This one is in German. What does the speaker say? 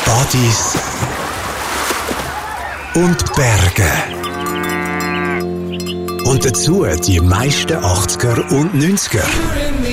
Partys und Berge. Und dazu die meisten 80er und 90er.